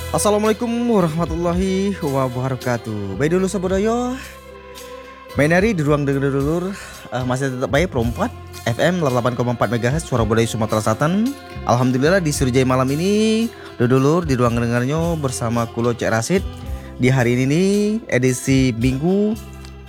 Assalamualaikum warahmatullahi wabarakatuh. Baik dulu sabodoyo. Main hari di ruang dengar dulur masih tetap baik Pro 4 FM 88,4 MHz Suara Budaya Sumatera Selatan. Alhamdulillah di Surjai malam ini dulur di ruang dengarnya bersama Kulo Cek Rasid. Di hari ini edisi Minggu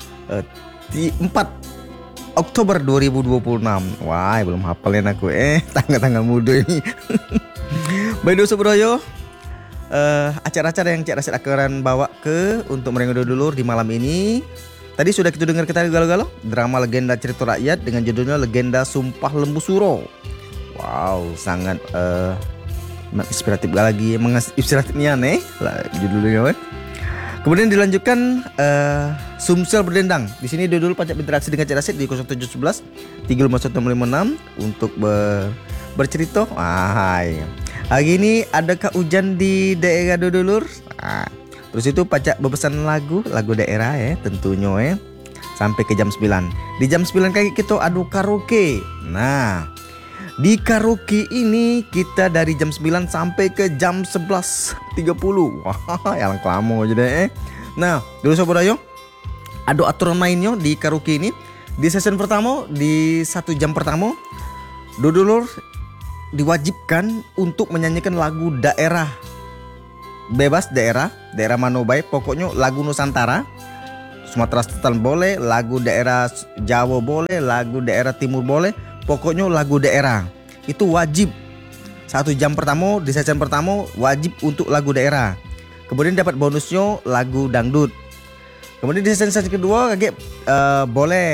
4 Oktober 2026. Wah, belum hafalin aku tanggal-tanggal muda ini. Baik dulu sabodoyo. Acara-acara yang Cek Rasid akan bawa ke untuk mereka dulur di malam ini. Tadi sudah kita dengar galau-galau drama legenda cerita rakyat dengan judulnya Legenda Sumpah Lembu Suro. Wow, sangat inspiratif lagi, inspiratifnya nih lah judulnya kan. Kemudian dilanjutkan Sumsel Berdendang. Di sini dulu pajak berinteraksi dengan Cek Rasid di 0711 35156 untuk bercerita. Hari ini adakah hujan di daerah dulur? Terus itu pacak bepesan lagu daerah tentunya sampai ke jam 9. Di jam 9 kali kita adu karaoke. Nah, di karaoke ini kita dari jam 9 sampai ke jam 11.30. Wah, yang lama aja deh. Nah, dulu sobat ayo. Ada aturan mainnya di karaoke ini. Di sesi pertama, di 1 jam pertama, dulur diwajibkan untuk menyanyikan lagu daerah. Bebas daerah mana baik, pokoknya lagu Nusantara, Sumatera Selatan boleh, lagu daerah Jawa boleh, lagu daerah Timur boleh, pokoknya lagu daerah. Itu wajib. 1 jam pertama, di sesi pertama wajib untuk lagu daerah. Kemudian dapat bonusnya lagu dangdut. Kemudian di sesi kedua boleh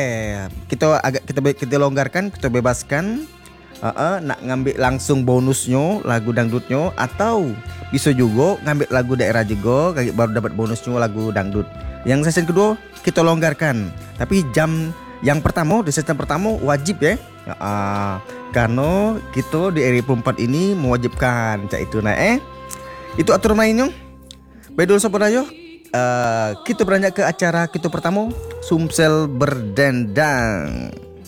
kita longgarkan, kita bebaskan. Nak ngambil langsung bonusnya lagu dangdutnya, atau bisa juga ngambil lagu daerah juga baru dapat bonusnya lagu dangdut. Yang sesi kedua kita longgarkan, tapi jam yang pertama di sesi pertama wajib karena kita di RRI Pro 4 ini mewajibkan itu itu aturan mainnya. Baik dulu sobat ayo, kita beranjak ke acara kita pertama, Sumsel Berdendang.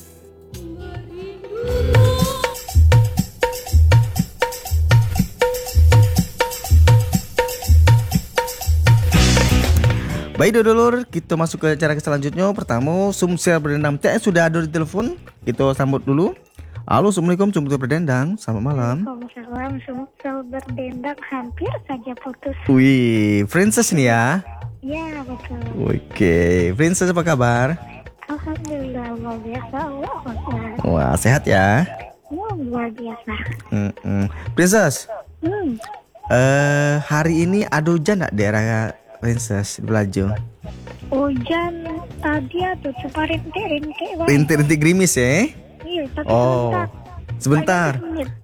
Baik dulur, kita masuk ke acara selanjutnya. Pertama, Sumsel Berdendang. Sudah ada di telepon. Kita sambut dulu. Halo, Assalamualaikum Sumsel Berdendang. Selamat malam. Waalaikumsalam. Sumsel Berdendang hampir saja putus. Wih, Princess nih ya? Ya, betul. Oke, Princess apa kabar? Alhamdulillah, luar biasa. Wah, sehat ya? Luar biasa. Princess, hari ini ada hujan gak daerah Princess belajar? Hujan tadi tuh cuma rintik-rintik. Rintik-rintik gerimis ya? Iya, tapi sebentar.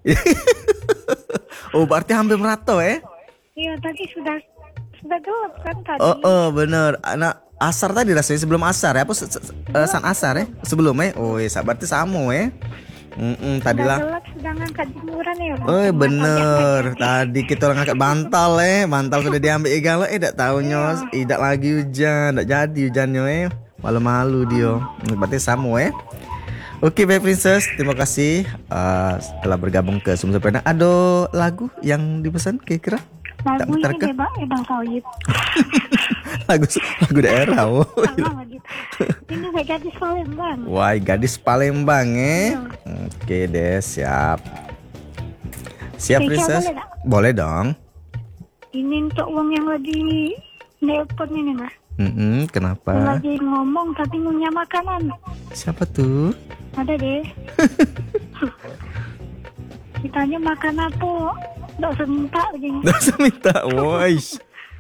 Oh, berarti hampir merata Iya, tadi sudah gelap kan tadi. Bener. Anak asar tadi rasanya sebelum asar ya? Apa san asar ya? Sebelum Oh iya, berarti sama tadi lah. Gelap sedang angkat jemuran ya. Bener. Tadi kita ngangkat bantal bantal sudah diambil igalo tak taunya tidak lagi hujan, tak jadi hujannya malu-malu dia. Berarti sama Oke, baik Princess, terima kasih setelah bergabung ke Sumsel Berdendang. Ada lagu yang dipesan kira-kira? Lagu ini Bang Sauyib. lagu daerah. Ini Gadis Palembang. Wah, Gadis Palembang Oke deh, siap Princess. Boleh dong. Ini untuk uang yang lagi nelpon ini lah. Kenapa? Lagi ngomong tapi ngunyah makanan. Siapa tuh? Ada deh. Ditanya makan apa? Nggak seminta begini. Nggak seminta, woish.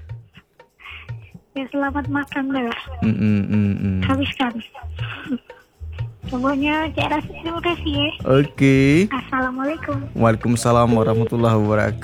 Ya selamat makan deh. Habiskan. Pokoknya Cek Rasid terima kasih ya. Oke. Assalamualaikum. Waalaikumsalam warahmatullahi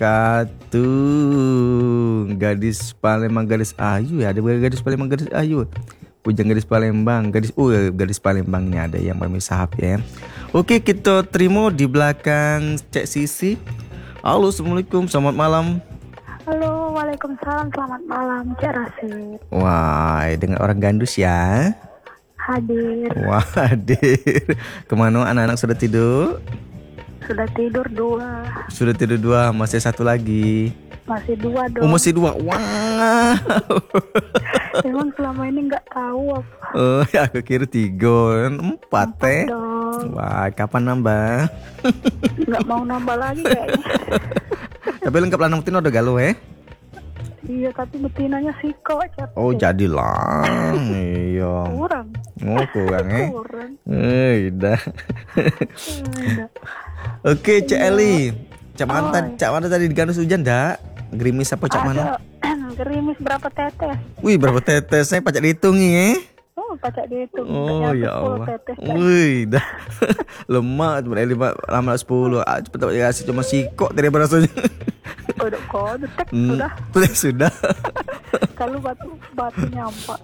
wabarakatuh. Gadis Palembang, gadis ayu ya. Ada gadis Palembang, gadis ayu. Pujang Gadis Palembang, gadis Palembang ini ada yang kami sahab ya. Oke, kita terima di belakang Cek Sisi. Halo, Assalamualaikum, selamat malam. Halo, waalaikumsalam, selamat malam Cek Rasid. Wah, dengan orang gandus ya. Hadir. Wah, hadir. Kemana anak-anak sudah tidur? Sudah tidur 2. Sudah tidur 2, masih 1 lagi. Masih 2 dong. Oh, masih 2. Wah. Emang selama ini nggak tahu apa. Oh, aku kira 3, 4 teh. Dong. Wah, kapan nambah? Nggak mau nambah lagi kayaknya. Tapi lengkap lanang betina udah galau Iya, tapi betinanya siko. Oh, jadilah. Iya. Kurang. Oh, kurang Kurang. Udah. Udah. Oke, Cak Iya. Eli. Cak mana tadi di Ganus hujan dak? Gerimis apa cak mana? Ada gerimis berapa tetes? Wih, berapa tetesnya pacak dihitung Oh, pacak dihitung. Oh, Ternyata ya 10 Allah. tetes. Wih, dah. Lemak cuma 5 10. Cepet kasih cuma sikok tadi rasanya. Udah kok, detek sudah. Sudah. Kalau batu nyampak.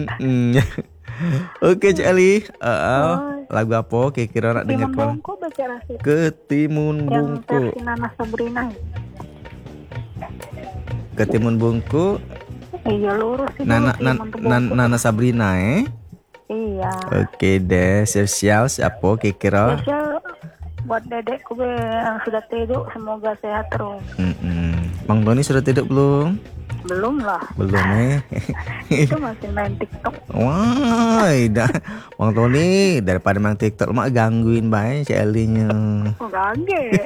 Oke, Cak Eli. Lagu apa kira-kira nak dengar Timun kau? Bungku baca Rasid. Ketimun Yang Bungku. versi Nana Sabrina. Ketimun Bungku. Iya, lurus sih. Nana Sabrina Iya. Oke deh, siap siapa kira-kira? Spesial buat dedekku be yang sudah tidur, semoga sehat terus. Bang Tony sudah tidur belum? Belum lah. Belum Itu masih main TikTok. Wah, dah. Bang Tony daripada main TikTok mak gangguin bae Cak Elinya. Oh, kaget.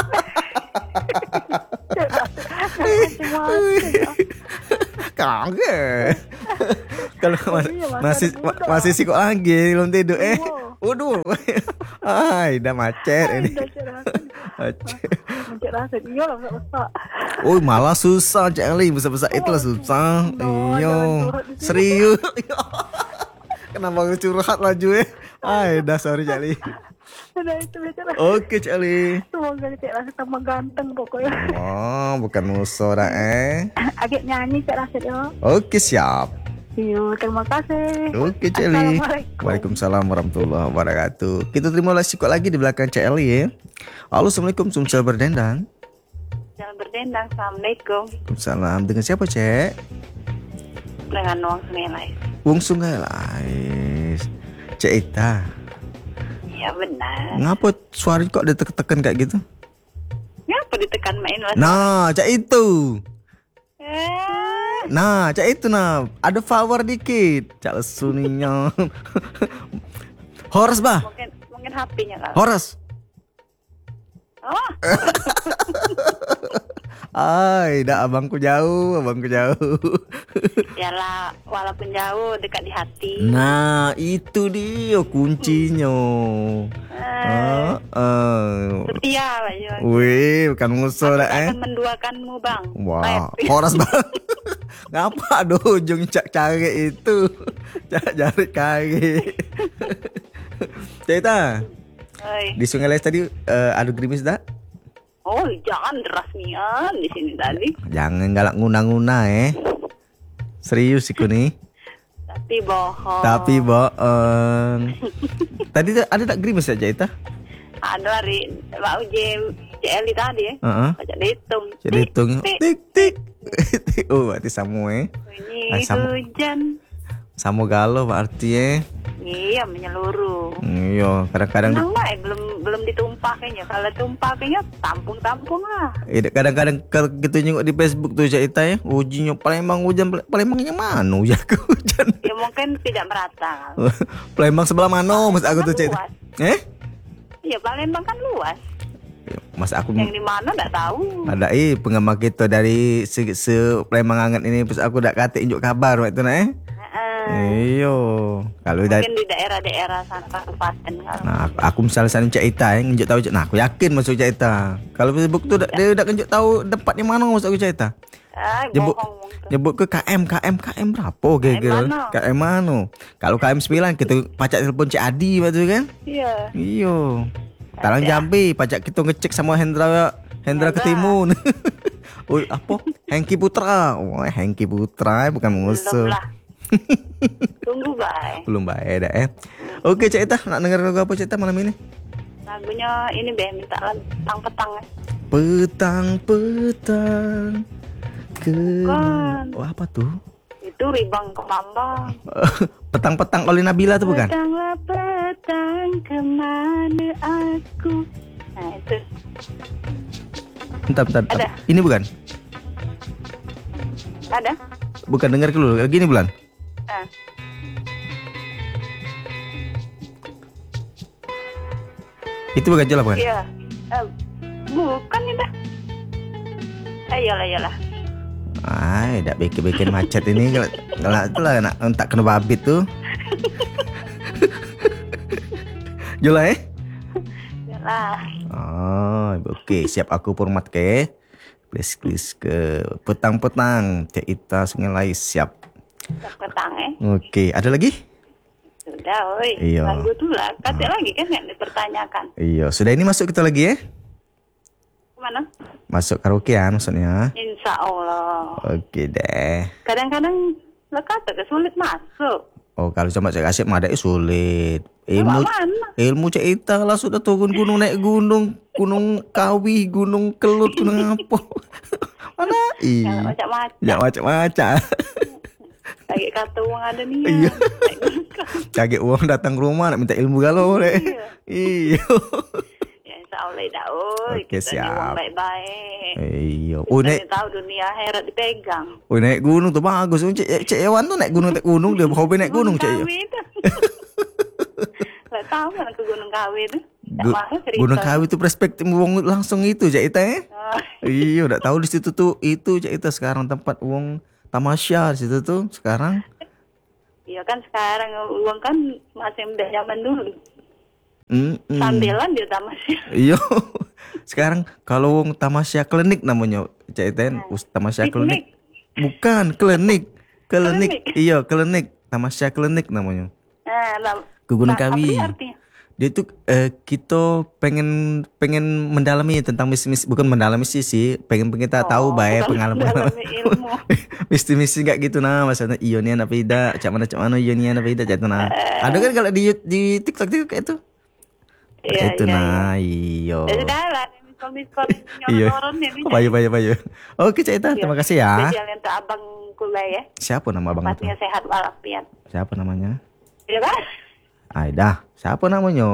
Kaget. Kalau iya, masih sikok lagi belum tidur Waduh. Ay, udah macet ini. Mencet rasa iya lah nggak usah. Oh, malah susah Cak Eli, besar-besar itulah susah. Iya. Serius. Kenapa lu curhat laju Ay, dah sorry Cak Eli. Udah itu bicara. Oke Cak Eli. Semoga Cak Rasid tambah ganteng pokoknya. Oh, bukan musuh dah Agak nyanyi Cak Rasid ya. Oke, siap. Iya, terima kasih. Oke, Cak Eli. Assalamualaikum. Waalaikumsalam warahmatullahi wabarakatuh. Kita terima sikok lagi di belakang Cak Eli Halo, assalamualaikum, sumsel berdendang. Jangan berdendang. Assalamualaikum. Waalaikumsalam. Dengan siapa, Cek? Dengan Wong Sungai. Wong Sungai Lais. Cek Ita. Ya benar. Ngapa suara kok ditekan kayak gitu? Ngapa ditekan main lah? Nah, Cak itu. Eh, Nah, Cak itu nah. Ada power dikit. Cak lesu ninya. Horas bah. mungkin HP-nya kali. Horas. Oh, Ay, dah abangku jauh. yalah, walaupun jauh dekat di hati. Nah, itu dia kuncinya. Setia, Pak Jo. Wih, bukan musuh dah Akan menduakanmu, Bang. Wah, Baik. horas banget. Ngapa ada ujung cak cari itu? Cak jari kari. Cerita, Oi. di Sungai Lais tadi ada gerimis dah? Oh, jangan deras nian di sini tadi. Jangan galak nguna-nguna Serius sih nih. Tapi bohong. bohong. Tadi ada tak gerimis aja itu? Ada dari Pak Uji CLI tadi ya. Baca dihitung. Jadi hitung tik tik. Oh, berarti sama Bunyi sama- hujan. Sama galau berarti Iya, menyeluruh. Iya, kadang-kadang belum ditumpah kayaknya. Kalau tumpah kayaknya tampung lah. kadang-kadang kalau gitu nyengok di Facebook tuh cerita ujinya Palembang hujan, Palembangnya mana hujan hujan. Ya mungkin tidak merata. Palembang sebelah mana mas aku tuh cerita. Iya, Palembang kan luas. Mas aku Yang di mana enggak tahu. ada penggemar kita dari se Palembang hangat ini pas aku dak kate injuk kabar waktu na Iyo, kalau dari Mungkin di daerah-daerah sana kabupaten kalau. nah aku misalnya sana cerita nginjuk tahu nah aku yakin masuk cerita. Kalau Facebook tuh dia udah nginjuk tahu tempat di mana masuk aku cerita. Nyebut Bohong. nyebut ke KM berapa kira-kira? KM mana? Kalau KM 9 kita pacak telepon Cik Adi waktu kan? Iya. Iyo. Talang Jambi pacak kita ngecek sama Hendra Ketimun. Oh, apa? Hengki Putra. Wah, Hengki Putra bukan musuh. Belum lah. Tunggu baik. Belum baik dah Oke, Cik Ita, nak denger lagu apa Cik Ita malam ini? Lagunya ini deh, minta petang-petang ya. Petang-petang Bukan. Oh, apa tuh? Itu Ribang Kemambang. Petang-petang oleh Nabila tuh bukan? Petanglah petang kemana aku. Nah itu. Bentar. Ada. Ini bukan? Ada. Bukan dengar dulu. Gini bulan. Ah. Itu bukan jelas bukan? Iya. Bukan itu. Iyalah. Ay, dak bikin macet ini kalau itulah nak tak kena babit tuh. Jelas Iyalah. Oh, oke, siap aku format ke. Please ke petang-petang Cik Ita Sungai Lais siap. Petang Oke, ada lagi? Sudah, oi. Iya. Lagu tu lah. Kata lagi kan yang dipertanyakan. Iya, sudah ini masuk kita lagi ya? Kemana? Masuk karaokean maksudnya. Insya Allah. Oke deh. Kadang-kadang lo kata sulit masuk. Oh, kalau cuma cek asik mah ada sulit. Mana? Ilmu Cik Ita lah sudah turun gunung naik gunung Kawi, gunung Kelut, gunung apa? Mana? Jangan macam-macam. Ya macam-macam. Lagi kata uang ada nih. Iya. Cari uang datang ke rumah nak minta ilmu galau deh. Iya. Ya insya Allah dah. Oi, Oke, kita ni siap. uang baik-baik. Iya. Kita Naik. ni tahu dunia akhirat dipegang. Naik gunung tu bagus. Cik Ewan tu naik gunung dia hobi naik gunung Cik. Kawi tu. Tak tahu kan ke Gunung Kawi tu. Tak mahu cerita. Gunung Kawi tu perspektif uang langsung itu Cik Ita Iya, dah tahu di situ tu itu Cik Ita sekarang tempat uang tamasya di situ tu sekarang. Iya kan sekarang uang kan masih muda zaman dulu. Sambilan dia tamasya. Iya. Sekarang kalau uang tamasya klinik namanya Cik Ita tamasya klinik. Bukan klinik. Iya, klinik. Tamasya klinik namanya. Ke Gunung Kawi. Dia tu kita pengen mendalami tentang bukan mendalami sih, pengen kita tahu baik pengalaman. Misi enggak gitu nah, maksudnya iya ni anak beda, cak mana iya ni anak beda jatuh nah. Ada kan kalau di TikTok itu kayak itu. Iya, itu nah, iya. Sudah lah, miskol Iya. nyoron ini. Payu. Oke, Cik Ita, terima kasih ya. Spesial untuk abang kuliah ya. Siapa nama abang itu? Tempatnya sehat walafiat. Siapa namanya? Iya kan? Aida, siapa namanya?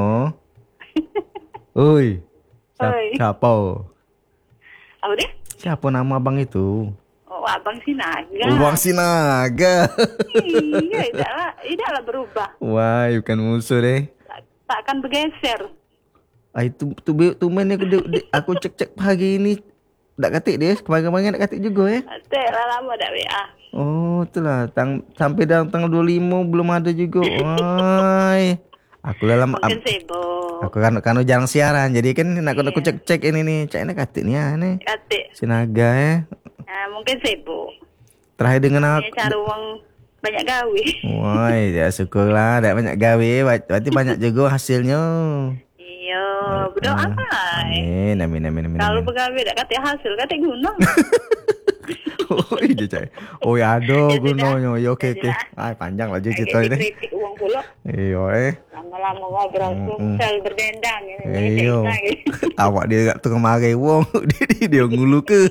Oi. Oi. Siapa? Apa dia? Siapa nama abang itu? Oh, abang Sinaga. Abang Sinaga. Iya, tidaklah berubah. Wah, bukan musuh deh. Takkan bergeser. Itu main aku cek pagi ini. Tak katik dia, kemarin tak katik juga ya. Tak lama dah WA. Oh, itulah sampai tanggal 25 belum ada juga. Wah. Aku dalam Mungkin sibuk. aku kan jarang siaran. Jadi kan aku cek ini nih, cek katik nih aneh. Katik. Sinaga ya. Nah, mungkin sibuk. Terakhir dengan aku. Dia cari uang banyak gawe. Wah, ya syukurlah ada banyak gawe, berarti banyak juga hasilnya. Iya, berdoa kan. Amin. Kalau pegawai tak kata hasil, kata gunung. Oh, iya cai. Oh ya ada Ya, gunanya. Ya oke. Ya, Ay, panjang lah cerita ini. Kritik uang pula. Iya Lama-lama ngobrol sel berdendang. Iya. Awak dia kat tengah mari wong, dia ngulu ke.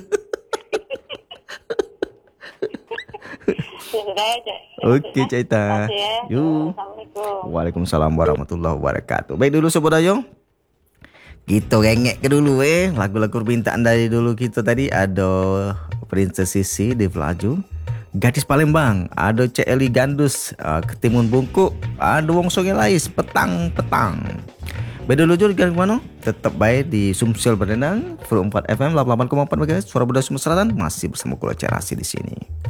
Oke, Caita. Yuk. Waalaikumsalam warahmatullahi wabarakatuh. Baik dulu Sobat Dayong. Kita rengek ke dulu lagu-lagu permintaan dari dulu kita tadi ada Princess Sisi di Pelaju, Gadis Palembang, ada Cik Eli Gandus, Ketimun Bungkuk, ada Wong Sungai Lais, petang-petang. Baik dulu juga mana? Tetap baik di Sumsel Berdendang, Full 4 FM 88,4 MHz, Suara Budaya Sumatera Selatan, masih bersama Kula Cerasi di sini.